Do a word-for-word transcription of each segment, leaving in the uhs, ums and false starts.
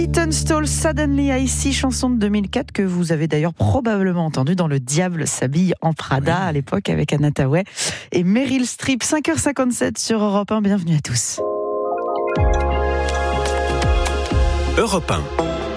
Tunstall, Suddenly I See, chanson de deux mille quatre que vous avez d'ailleurs probablement entendue dans Le Diable s'habille en Prada, oui, à l'époque avec Anna Tawai et Meryl Streep. cinq heures cinquante-sept sur Europe un, bienvenue à tous. Europe un.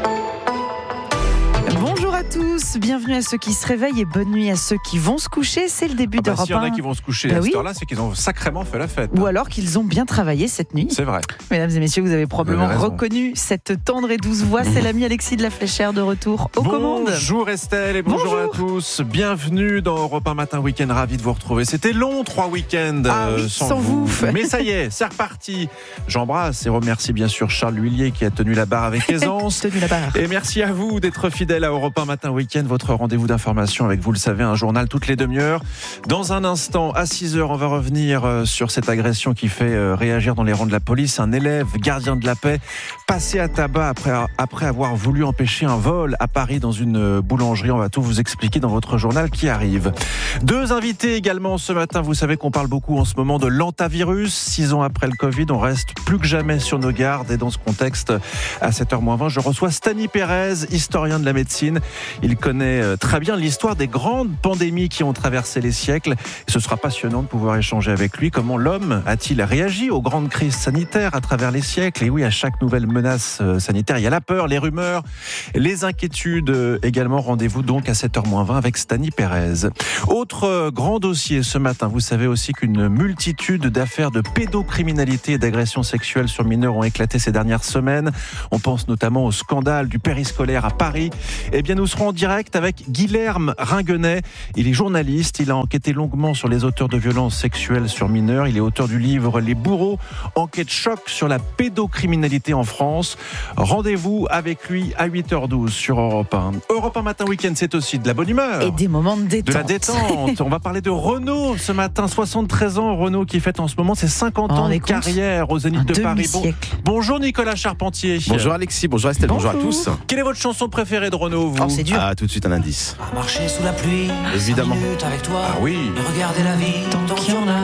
Bonjour à tous, bienvenue à ceux qui se réveillent et bonne nuit à ceux qui vont se coucher. C'est le début ah bah d'Europe un. S'il y en a qui vont se coucher bah à oui. cette heure-là, c'est qu'ils ont sacrément fait la fête. Ou alors qu'ils ont bien travaillé cette nuit. C'est vrai. Mesdames et messieurs, vous avez probablement vous avez reconnu cette tendre et douce voix. C'est l'ami Alexis de la Fléchère de retour aux bonjour commandes. Bonjour Estelle et bonjour, bonjour à tous. Bienvenue dans Europe un Matin Week-end. Ravi de vous retrouver. C'était long, trois week-ends ah oui, euh, sans, sans vous. vous. Mais ça y est, c'est reparti. J'embrasse et remercie bien sûr Charles Huillier qui a tenu la barre avec aisance. tenu la barre. Et merci à vous d'être fidèles à Europe un Matin Week-end, votre rendez-vous d'information avec, vous le savez, un journal toutes les demi-heures. Dans un instant, à six heures, on va revenir sur cette agression qui fait réagir dans les rangs de la police. Un élève gardien de la paix passé à tabac après, après avoir voulu empêcher un vol à Paris dans une boulangerie. On va tout vous expliquer dans votre journal qui arrive. Deux invités également ce matin. Vous savez qu'on parle beaucoup en ce moment de l'antavirus. Six ans après le Covid, on reste plus que jamais sur nos gardes. Et dans ce contexte, à sept heures moins vingt, je reçois Stani Pérez, historien de la médecine. Il connaît très bien l'histoire des grandes pandémies qui ont traversé les siècles. Ce sera passionnant de pouvoir échanger avec lui. Comment l'homme a-t-il réagi aux grandes crises sanitaires à travers les siècles? Et oui, à chaque nouvelle menace sanitaire, il y a la peur, les rumeurs, les inquiétudes également. Rendez-vous donc à sept heures moins vingt avec Stani Pérez. Autre grand dossier ce matin, vous savez aussi qu'une multitude d'affaires de pédocriminalité et d'agressions sexuelles sur mineurs ont éclaté ces dernières semaines. On pense notamment au scandale du périscolaire à Paris. Eh bien, nous serons en direct avec Guilherme Ringuenet. Il est journaliste, il a enquêté longuement sur les auteurs de violences sexuelles sur mineurs. Il est auteur du livre Les bourreaux, enquête choc sur la pédocriminalité en France. Rendez-vous avec lui à huit heures douze sur Europe un. Europe un Matin Week-end, c'est aussi de la bonne humeur. Et des moments de détente. De la détente. On va parler de Renaud ce matin, soixante-treize ans. Renaud qui fête en ce moment ses cinquante oh, ans de carrière au Zénith de Paris. Bon, bonjour Nicolas Charpentier. Bonjour Alexis, bonjour Estelle, bonjour, bonjour à tous. Quelle est votre chanson préférée de Renaud, vous? Oh, c'est dur. Ah, tout de suite un indice. À marcher sous la pluie, évidemment. Avec toi, ah oui. Et regarder la vie tant qu'il y en a.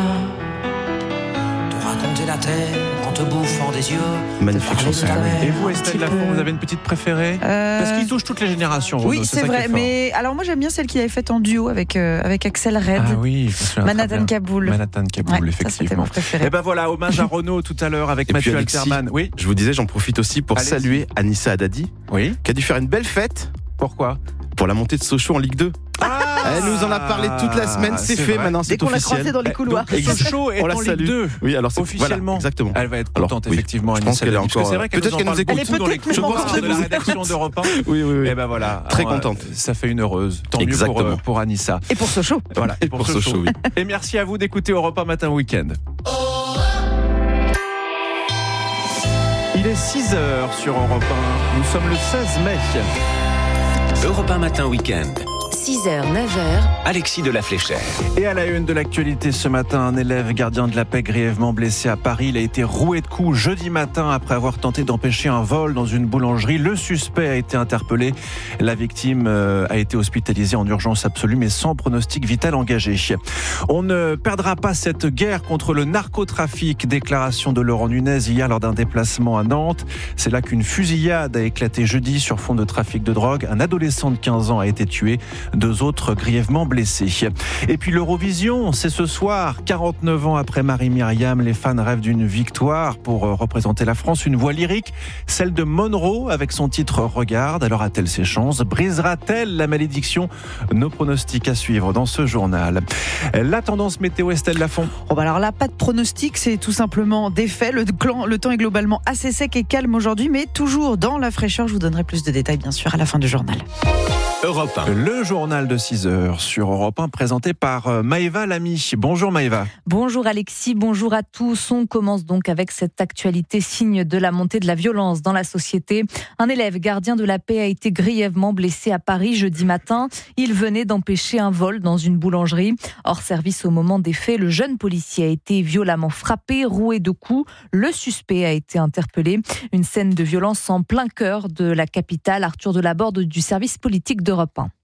Te raconter la terre en te bouffant des yeux. Magnifique chanson. Et vous, Estelle Lafont, vous avez une petite préférée? euh... Parce qu'il touche toutes les générations, Renaud. Oui, c'est, c'est vrai. Mais alors moi j'aime bien celle qu'il avait faite en duo avec euh, avec Axel Red. Ah oui, Manhattan Kaboul. Manhattan Kaboul, ouais, effectivement. Et ben voilà, hommage à Renaud tout à l'heure avec et Mathieu Alexis, Alterman. Oui. Je vous disais, j'en profite aussi pour Allez-y. saluer Anissa Haddadi, oui, qui a dû faire une belle fête. Pourquoi? Pour la montée de Sochaux en Ligue deux. Ah, elle nous en a parlé toute la semaine, c'est, c'est fait vrai. Maintenant, c'est Dès qu'on officiel. l'a croisée dans les couloirs. Donc, Sochaux est on la en salue. Ligue deux. Oui, alors c'est officiellement. Voilà, exactement. Elle va être contente, alors, effectivement. Oui, je pense qu'elle est encore. C'est vrai qu'elle peut-être nous qu'elle nous écoute tout dans les couloirs de la rédaction d'Europe un. Oui, oui, oui. Et ben voilà. Très contente. Ça fait une heureuse. Tant exactement. mieux pour, pour Anissa. Et pour Sochaux. Voilà. Et pour Sochaux, oui. Et merci à vous d'écouter Europe un Matin Week-end. Il est six heures sur Europe un. Nous sommes le seize mai. Europe un Matin Week-end. six heures, neuf heures. Alexis de la Fléchère. Et à la une de l'actualité ce matin, un élève gardien de la paix grièvement blessé à Paris. Il a été roué de coups jeudi matin après avoir tenté d'empêcher un vol dans une boulangerie. Le suspect a été interpellé. La victime a été hospitalisée en urgence absolue, mais sans pronostic vital engagé. On ne perdra pas cette guerre contre le narcotrafic. Déclaration de Laurent Nunez hier lors d'un déplacement à Nantes. C'est là qu'une fusillade a éclaté jeudi sur fond de trafic de drogue. Un adolescent de quinze ans a été tué. Deux autres grièvement blessés. Et puis l'Eurovision, c'est ce soir, quarante-neuf ans après Marie-Myriam, les fans rêvent d'une victoire pour représenter la France. Une voix lyrique, celle de Monroe avec son titre Regarde. Alors a-t-elle ses chances? Brisera-t-elle la malédiction? Nos pronostics à suivre dans ce journal. La tendance météo, Estelle Lafont. Oh bah alors là, pas de pronostic, c'est tout simplement des faits. Le, clan, le temps est globalement assez sec et calme aujourd'hui, mais toujours dans la fraîcheur. Je vous donnerai plus de détails, bien sûr, à la fin du journal. Europe un. Le journal de six heures sur Europe un, présenté par Maëva Lamy. Bonjour Maëva. Bonjour Alexis, bonjour à tous. On commence donc avec cette actualité, signe de la montée de la violence dans la société. Un élève gardien de la paix a été grièvement blessé à Paris jeudi matin. Il venait d'empêcher un vol dans une boulangerie. Hors service au moment des faits, le jeune policier a été violemment frappé, roué de coups. Le suspect a été interpellé. Une scène de violence en plein cœur de la capitale. Arthur Delaborde du service politique d'Europe un.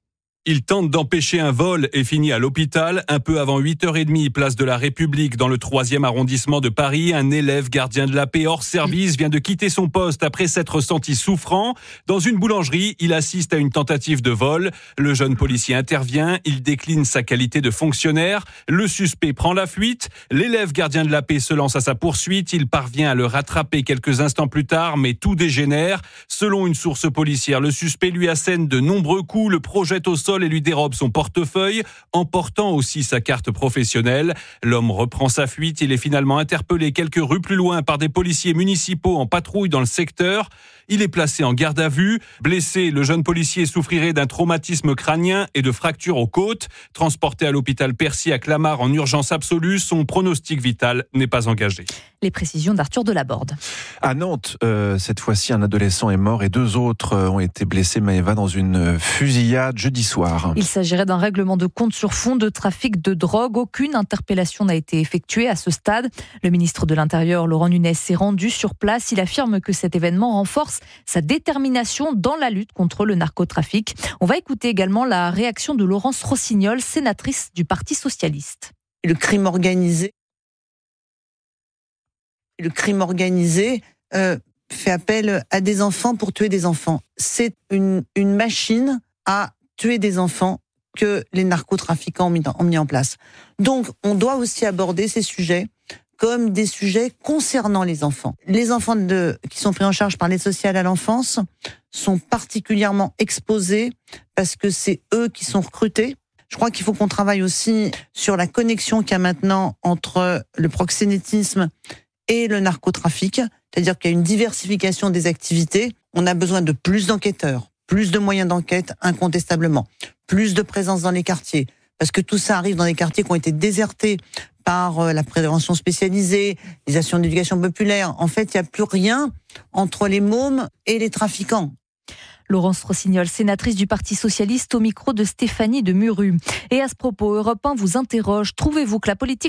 Il tente d'empêcher un vol et finit à l'hôpital. Un peu avant huit heures trente, place de la République, dans le troisième arrondissement de Paris. Un élève gardien de la paix hors service vient de quitter son poste après s'être senti souffrant. Dans une boulangerie, il assiste à une tentative de vol. Le jeune policier intervient. Il décline sa qualité de fonctionnaire. Le suspect prend la fuite. L'élève gardien de la paix se lance à sa poursuite. Il parvient à le rattraper quelques instants plus tard, mais tout dégénère. Selon une source policière, le suspect lui assène de nombreux coups, le projette au sol et lui dérobe son portefeuille, emportant aussi sa carte professionnelle. L'homme reprend sa fuite. Il est finalement interpellé quelques rues plus loin par des policiers municipaux en patrouille dans le secteur. Il est placé en garde à vue. Blessé, le jeune policier souffrirait d'un traumatisme crânien et de fractures aux côtes. Transporté à l'hôpital Percy à Clamart en urgence absolue, son pronostic vital n'est pas engagé. Les précisions d'Arthur Delaborde. À Nantes, euh, cette fois-ci, un adolescent est mort et deux autres euh, ont été blessés, Maëva, dans une fusillade jeudi soir. Il s'agirait d'un règlement de compte sur fond de trafic de drogue. Aucune interpellation n'a été effectuée à ce stade. Le ministre de l'Intérieur, Laurent Nunez, s'est rendu sur place. Il affirme que cet événement renforce sa détermination dans la lutte contre le narcotrafic. On va écouter également la réaction de Laurence Rossignol, sénatrice du Parti socialiste. Le crime organisé, le crime organisé euh, fait appel à des enfants pour tuer des enfants. C'est une, une machine à tuer des enfants que les narcotrafiquants ont mis, ont mis en place. Donc, on doit aussi aborder ces sujets comme des sujets concernant les enfants. Les enfants de, qui sont pris en charge par l'aide sociale à l'enfance sont particulièrement exposés parce que c'est eux qui sont recrutés. Je crois qu'il faut qu'on travaille aussi sur la connexion qu'il y a maintenant entre le proxénétisme et le narcotrafic, c'est-à-dire qu'il y a une diversification des activités. On a besoin de plus d'enquêteurs, plus de moyens d'enquête, incontestablement, plus de présence dans les quartiers, parce que tout ça arrive dans des quartiers qui ont été désertés par la prévention spécialisée, les actions d'éducation populaire. En fait, il n'y a plus rien entre les mômes et les trafiquants. Laurence Rossignol, sénatrice du Parti socialiste, au micro de Stéphanie de Muru. Et à ce propos, Europe un vous interroge. Trouvez-vous que la politique